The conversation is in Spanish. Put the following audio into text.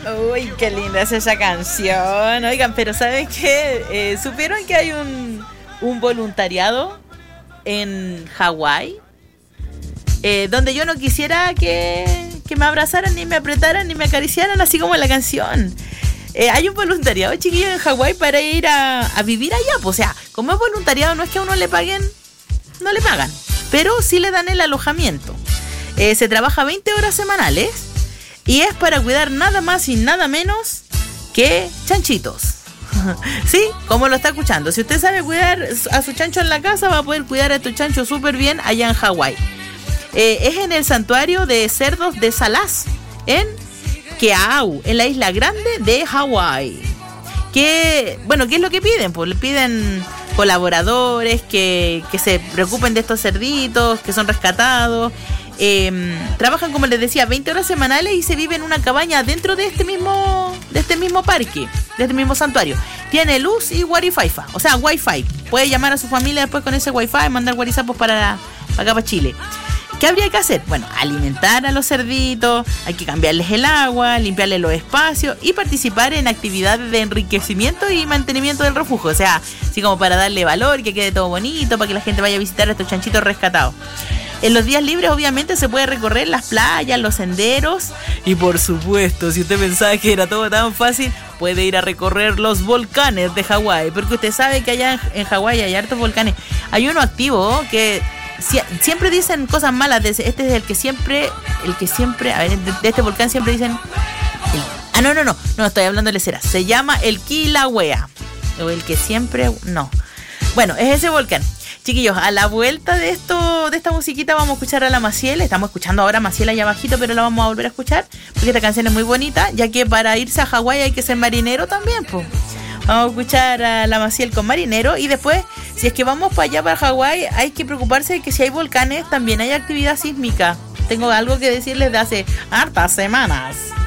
Uy, qué linda es esa canción. Oigan, pero ¿saben qué? ¿Supieron que hay un voluntariado en Hawái? Donde yo no quisiera que me abrazaran, ni me apretaran, ni me acariciaran, así como en la canción. Hay un voluntariado, chiquillos, en Hawái para ir a vivir allá. Pues, o sea, como es voluntariado, no es que a uno le paguen, no le pagan, pero sí le dan el alojamiento. Se trabaja 20 horas semanales y es para cuidar nada más y nada menos que chanchitos. Sí, como lo está escuchando. Si usted sabe cuidar a su chancho en la casa, va a poder cuidar a tu chancho súper bien allá en Hawái. Es en el santuario de cerdos de Salas, en Keau, en la isla grande de Hawái. ¿Qué es lo que piden? Pues le piden colaboradores que se preocupen de estos cerditos, que son rescatados. Trabajan, como les decía, 20 horas semanales y se vive en una cabaña dentro de este mismo parque, de este mismo santuario. Tiene luz y Wi-Fi, o sea, Wi-Fi. Puede llamar a su familia después con ese Wi-Fi, mandar WhatsApp para acá, para Chile. ¿Qué habría que hacer? Bueno, alimentar a los cerditos, hay que cambiarles el agua, limpiarles los espacios y participar en actividades de enriquecimiento y mantenimiento del refugio. O sea, así como para darle valor, que quede todo bonito, para que la gente vaya a visitar a estos chanchitos rescatados. En los días libres, obviamente, se puede recorrer las playas, los senderos. Y por supuesto, si usted pensaba que era todo tan fácil, puede ir a recorrer los volcanes de Hawái. Porque usted sabe que allá en Hawái hay hartos volcanes. Hay uno activo que siempre dicen cosas malas de ese. Este es el que siempre, a ver, de este volcán siempre dicen no, estoy hablando de Lecera. Se llama el Kilauea, o el que siempre, no. Bueno, es ese volcán. Chiquillos, a la vuelta de esta musiquita vamos a escuchar a la Maciel. Estamos escuchando ahora a Maciel allá abajito, pero la vamos a volver a escuchar porque esta canción es muy bonita, ya que para irse a Hawái hay que ser marinero también, pues. Vamos a escuchar a la Maciel con Marinero y después, si es que vamos para allá, para Hawái, hay que preocuparse de que si hay volcanes, también hay actividad sísmica. Tengo algo que decirles de hace hartas semanas.